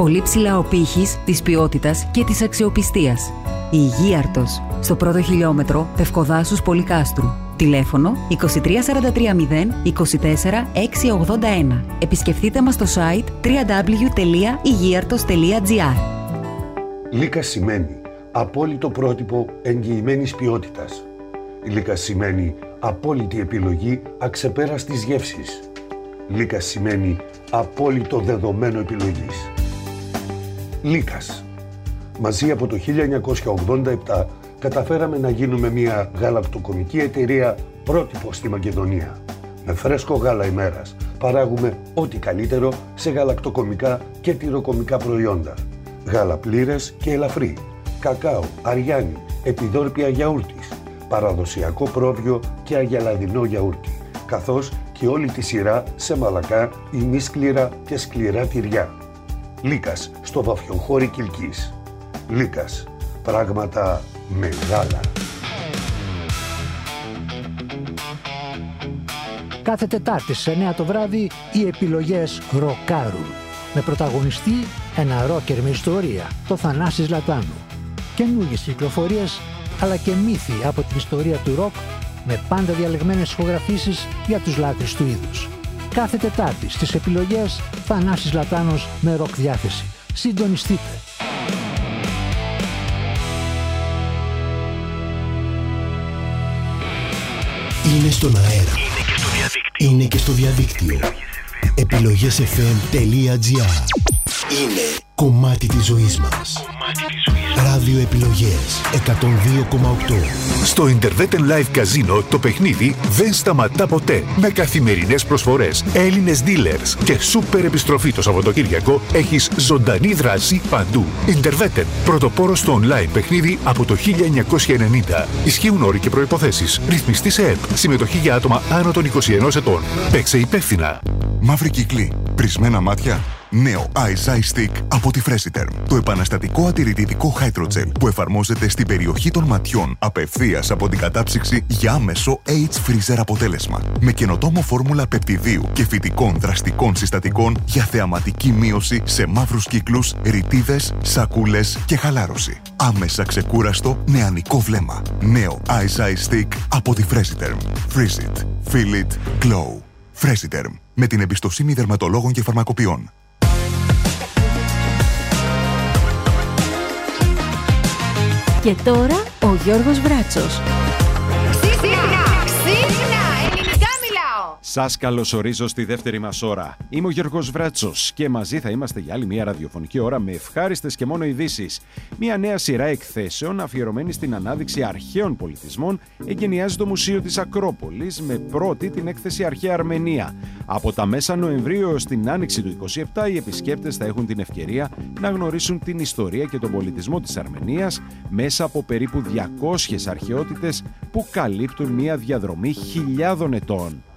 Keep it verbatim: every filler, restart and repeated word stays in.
Πολύ ψηλά ο πύχης της ποιότητας και της αξιοπιστίας. Η Υγείαρτος, στο πρώτο χιλιόμετρο Πευκοδάσους Πολυκάστρου. Τηλέφωνο είκοσι τρία σαράντα τρία μηδέν είκοσι τέσσερα εξακόσια ογδόντα ένα. Επισκεφτείτε μας στο site double-u double-u double-u τελεία υγείαρτος τελεία τζι άρ. Λίκας σημαίνει απόλυτο πρότυπο εγγυημένης ποιότητας. Λίκας σημαίνει απόλυτη επιλογή αξεπέραστης γεύσης. Λίκας σημαίνει απόλυτο δεδομένο επιλογής. Λίκας. Μαζί από το χίλια εννιακόσια ογδόντα επτά καταφέραμε να γίνουμε μια γαλακτοκομική εταιρεία πρότυπο στη Μακεδονία. Με φρέσκο γάλα ημέρας παράγουμε ό,τι καλύτερο σε γαλακτοκομικά και τυροκομικά προϊόντα. Γάλα πλήρες και ελαφρύ, κακάο, αριάνι, επιδόρπια γιαούρτης, παραδοσιακό πρόβιο και αγελαδινό γιαούρτι, καθώς και όλη τη σειρά σε μαλακά, ημίσκληρα και σκληρά τυριά. Λίκας στο Βαφιοχώρι Κιλκής. Λίκας. Πράγματα μεγάλα. Κάθε Τετάρτη σε εννιά το βράδυ οι επιλογές ροκάρουν. Με πρωταγωνιστή ένα ρόκερ με ιστορία, το Θανάσης Λατάνου. Καινούργιες κυκλοφορίες αλλά και μύθοι από την ιστορία του ροκ με πάντα διαλεγμένες ηχογραφήσεις για τους λάτρεις του είδους. Κάθε Τετάρτη στις επιλογές Θανάσης Λατάνος με ροκ διάθεση. Συντονιστείτε. Είναι στον αέρα. Είναι και στο διαδίκτυο. Επιλογές εφ εμ τελεία τζι άρ. Είναι κομμάτι της ζωής μας. Ράδιο επιλογές εκατόν δύο κόμμα οκτώ. Στο Interveten Live Casino το παιχνίδι δεν σταματά ποτέ. Με καθημερινές προσφορές, Έλληνες dealers και σούπερ επιστροφή το Σαββατοκύριακο έχεις ζωντανή δράση παντού. Interveten, πρωτοπόρο στο online παιχνίδι από το χίλια εννιακόσια ενενήντα. Ισχύουν όροι και προϋποθέσεις. Ρυθμιστή σε ΕΠ. Συμμετοχή για άτομα άνω των είκοσι ενός ετών. Παίξε υπεύθυνα. Μαύρη κύκλη. Πρισμένα μάτια. Νέο Ice Ice Stick από τη Freshiterm. Το επαναστατικό αντιρρητητικό Hydrogel που εφαρμόζεται στην περιοχή των ματιών απευθείας από την κατάψυξη για άμεσο Age Freezer αποτέλεσμα. Με καινοτόμο φόρμουλα πεπτιδίου και φυτικών δραστικών συστατικών για θεαματική μείωση σε μαύρους κύκλους, ρητίδες, σακούλες και χαλάρωση. Άμεσα ξεκούραστο νεανικό βλέμμα. Νέο Ice Ice Stick από τη Freshiterm. Freeze it. Feel it. Glow. Freshiterm. Με την εμπιστοσύνη δερματολόγων και φαρμακοποιών. Και τώρα ο Γιώργος Βράτσος. Ξύπνα! Ξύπνα! Ελληνικά μιλάω! Σας καλωσορίζω στη δεύτερη μας ώρα. Είμαι ο Γιώργος Βράτσος και μαζί θα είμαστε για άλλη μια ραδιοφωνική ώρα με ευχάριστες και μόνο ειδήσεις. Μια νέα σειρά εκθέσεων αφιερωμένη στην ανάδειξη αρχαίων πολιτισμών εγκαινιάζει το Μουσείο της Ακρόπολης με πρώτη την έκθεση Αρχαία Αρμενία. Από τα μέσα Νοεμβρίου έως την Άνοιξη του είκοσι επτά οι επισκέπτες θα έχουν την ευκαιρία να γνωρίσουν την ιστορία και τον πολιτισμό της Αρμενίας μέσα από περίπου διακόσιες αρχαιότητες που καλύπτουν μια διαδρομή χιλιάδων ετών.